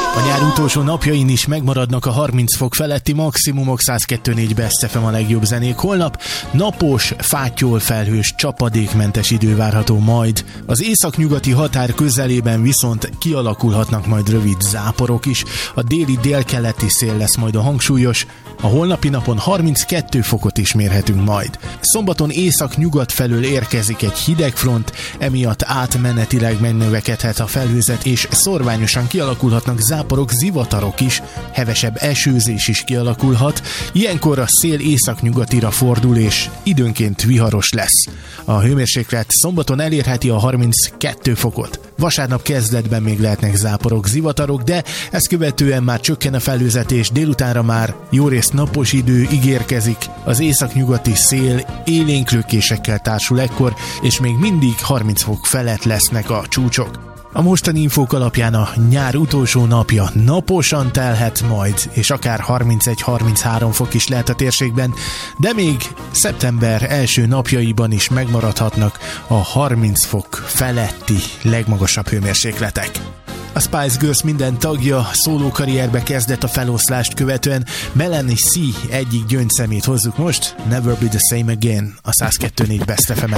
A nyár utolsó napjain is megmaradnak a 30 fok feletti maximumok, 102.4 Best FM a legjobb zenék. Holnap napos, fáttyol felhős, csapadékmentes idő várható majd. Az északnyugati határ közelében viszont kialakulhatnak majd rövid záporok is. A déli délkeleti szél lesz majd a hangsúlyos. A holnapi napon 32 fokot is mérhetünk majd. Szombaton észak-nyugat felől érkezik egy hidegfront, emiatt átmenetileg megnövekedhet a felhőzet, és szorványosan kialakulhatnak záporok, zivatarok is, hevesebb esőzés is kialakulhat. Ilyenkor a szél észak-nyugatira fordul, és időnként viharos lesz. A hőmérséklet szombaton elérheti a 32 fokot. Vasárnap kezdetben még lehetnek záporok, zivatarok, de ezt követően már csökken a felhőzet, és délutánra már jórészt napos idő ígérkezik. Az északnyugati szél élénklökésekkel társul ekkor, és még mindig 30 fok felett lesznek a csúcsok. A mostani infók alapján a nyár utolsó napja naposan telhet majd, és akár 31-33 fok is lehet a térségben, de még szeptember első napjaiban is megmaradhatnak a 30 fok feletti legmagasabb hőmérsékletek. A Spice Girls minden tagja szólókarrierbe kezdett a feloszlást követően. Melanie C egyik gyöngyszemét hozzuk most, Never Be The Same Again, a 102.4 Best FM-en.